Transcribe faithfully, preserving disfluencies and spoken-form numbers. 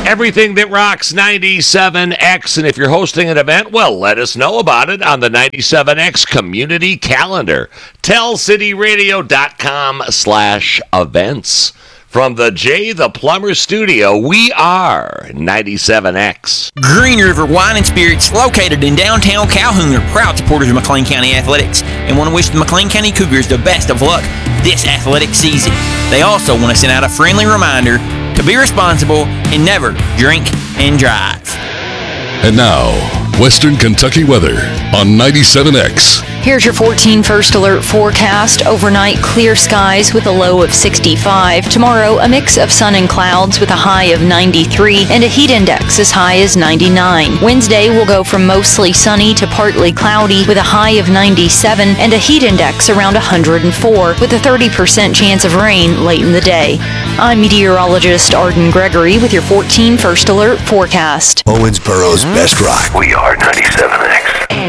Everything that rocks ninety-seven X. And if you're hosting an event, well, let us know about it on the ninety-seven X community calendar. tell city radio dot com slash events. From the Jay the Plumber Studio, we are ninety-seven X. Green River Wine and Spirits, located in downtown Calhoun, are proud supporters of McLean County Athletics and want to wish the McLean County Cougars the best of luck this athletic season. They also want to send out a friendly reminder to be responsible and never drink and drive. And now, Western Kentucky weather on ninety-seven X. Here's your fourteen First Alert forecast. Overnight, clear skies with a low of sixty-five. Tomorrow, a mix of sun and clouds with a high of ninety-three and a heat index as high as ninety-nine. Wednesday will go from mostly sunny to partly cloudy with a high of ninety-seven and a heat index around one hundred four with a thirty percent chance of rain late in the day. I'm meteorologist Arden Gregory with your fourteen First Alert forecast. Owensboro's best rock. We are ninety-seven X.